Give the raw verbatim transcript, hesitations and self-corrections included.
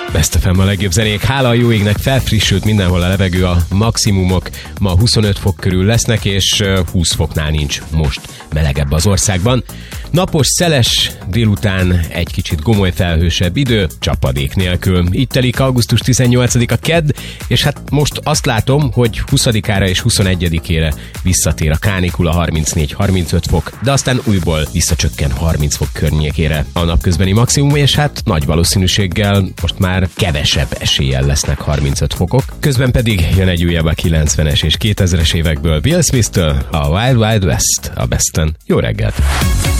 Best ef em a legjobb zenék. Hála a jó égnek, felfrissült mindenhol a levegő, a maximumok ma huszonöt fok körül lesznek, és húsz foknál nincs most melegebb az országban. Napos, szeles, délután egy kicsit gomoly felhősebb idő, csapadék nélkül. Így telik augusztus tizennyolcadika kedd, és hát most azt látom, hogy huszadikára és huszonegyedikére visszatér a kánikula, harmincnégy-harmincöt fok, de aztán újból visszacsökken harminc fok környékére a napközbeni maximum, és hát nagy valószínűséggel most már kevesebb eséllyel lesznek harmincöt fokok. Közben pedig jön egy újabb a kilencvenes és kétezres évekből, Will Smith-től, a Wild Wild West a Besten. Jó reggelt!